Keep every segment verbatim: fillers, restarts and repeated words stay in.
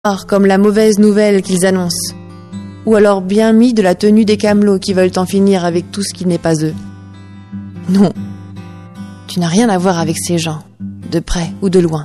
comme la mauvaise nouvelle qu'ils annoncent, ou alors bien mis de la tenue des camelots qui veulent en finir avec tout ce qui n'est pas eux. Non, tu n'as rien à voir avec ces gens, de près ou de loin.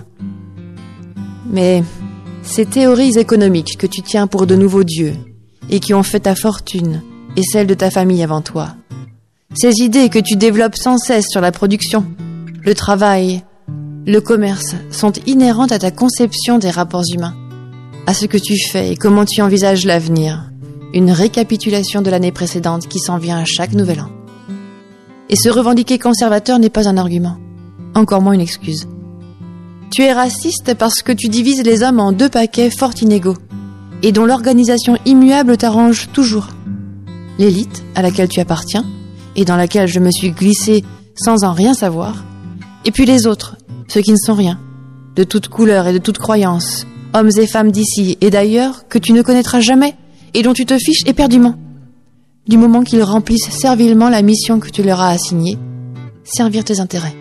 Mais ces théories économiques que tu tiens pour de nouveaux dieux, et qui ont fait ta fortune et celle de ta famille avant toi, ces idées que tu développes sans cesse sur la production, le travail, le commerce, sont inhérentes à ta conception des rapports humains, à ce que tu fais et comment tu envisages l'avenir, une récapitulation de l'année précédente qui s'en vient à chaque nouvel an. Et se revendiquer conservateur n'est pas un argument, encore moins une excuse. Tu es raciste parce que tu divises les hommes en deux paquets fort inégaux, et dont l'organisation immuable t'arrange toujours. L'élite, à laquelle tu appartiens, et dans laquelle je me suis glissée sans en rien savoir, et puis les autres, ceux qui ne sont rien, de toute couleur et de toute croyance, hommes et femmes d'ici et d'ailleurs, que tu ne connaîtras jamais, et dont tu te fiches éperdument, du moment qu'ils remplissent servilement la mission que tu leur as assignée, servir tes intérêts.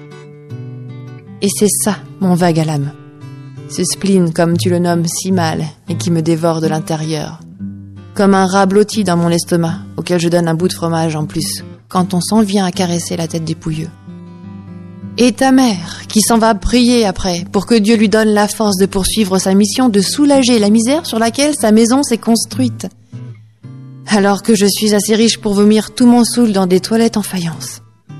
Et c'est ça, mon vague à l'âme. Ce spleen, comme tu le nommes si mal, et qui me dévore de l'intérieur. Comme un rat blotti dans mon estomac, auquel je donne un bout de fromage en plus, quand on s'en vient à caresser la tête des pouilleux. Et ta mère, qui s'en va prier après, pour que Dieu lui donne la force de poursuivre sa mission, de soulager la misère sur laquelle sa maison s'est construite. Alors que je suis assez riche pour vomir tout mon saoul dans des toilettes en faïence.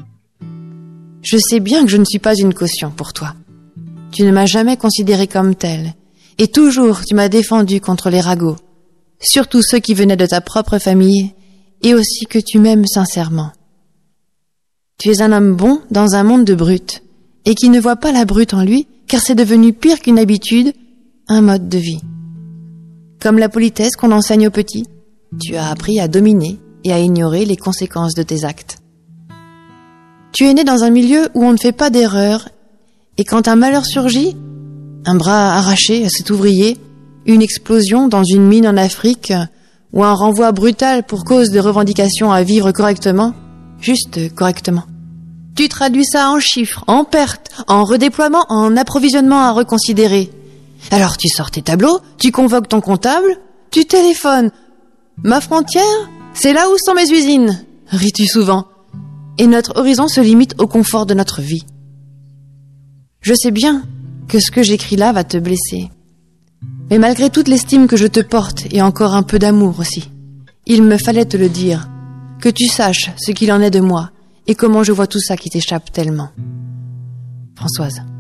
Je sais bien que je ne suis pas une caution pour toi. Tu ne m'as jamais considérée comme telle, et toujours tu m'as défendu contre les ragots, surtout ceux qui venaient de ta propre famille, et aussi que tu m'aimes sincèrement. Tu es un homme bon dans un monde de brutes, et qui ne voit pas la brute en lui, car c'est devenu pire qu'une habitude, un mode de vie. Comme la politesse qu'on enseigne aux petits, tu as appris à dominer et à ignorer les conséquences de tes actes. Tu es né dans un milieu où on ne fait pas d'erreur, et quand un malheur surgit, un bras arraché à cet ouvrier, une explosion dans une mine en Afrique, ou un renvoi brutal pour cause de revendication à vivre correctement, juste correctement. Tu traduis ça en chiffres, en pertes, en redéploiement, en approvisionnement à reconsidérer. Alors tu sors tes tableaux, tu convoques ton comptable, tu téléphones. Ma frontière, c'est là où sont mes usines, ris-tu souvent. Et notre horizon se limite au confort de notre vie. Je sais bien que ce que j'écris là va te blesser. Mais malgré toute l'estime que je te porte, et encore un peu d'amour aussi, il me fallait te le dire, que tu saches ce qu'il en est de moi, et comment je vois tout ça qui t'échappe tellement. Françoise.